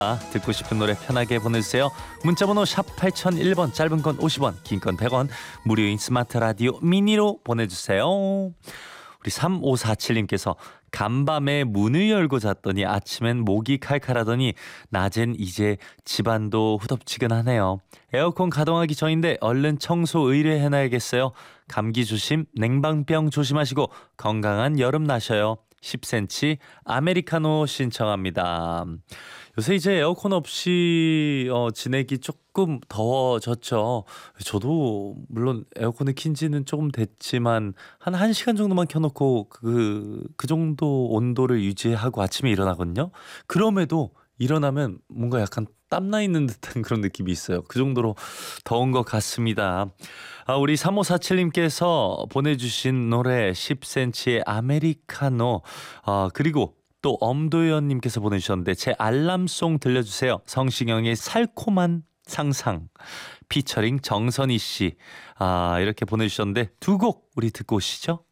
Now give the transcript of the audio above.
듣고 싶은 노래 편하게 보내주세요. 문자번호 샵 8001번, 짧은 건 50원, 긴 건 100원, 무료인 스마트 라디오 미니로 보내주세요. 우리 3547님께서 간밤에 문을 열고 잤더니 아침엔 목이 칼칼하더니 낮엔 이제 집안도 후덥지근하네요. 에어컨 가동하기 전인데 얼른 청소 의뢰해놔야겠어요. 감기 조심, 냉방병 조심하시고 건강한 여름 나셔요. 10cm 아메리카노 신청합니다. 요새 이제 에어컨 없이 지내기 조금 더워졌죠. 저도 물론 에어컨을 킨 지는 조금 됐지만 한 1시간 정도만 켜놓고 그 정도 온도를 유지하고 아침에 일어나거든요. 그럼에도 일어나면 뭔가 약간 땀나 있는 듯한 그런 느낌이 있어요. 그 정도로 더운 것 같습니다. 우리 3547님께서 보내주신 노래 10cm의 아메리카노, 그리고 또 엄도현님께서 보내주셨는데 제 알람송 들려주세요. 성시경의 살코만 상상 피처링 정선희 씨, 이렇게 보내주셨는데 두 곡 우리 듣고 오시죠.